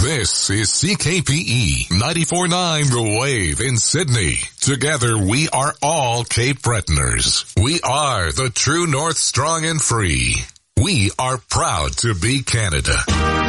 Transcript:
This is CKPE 94.9 The Wave in Sydney. Together we are all Cape Bretoners. We are the true North, strong and free. We are proud to be Canada.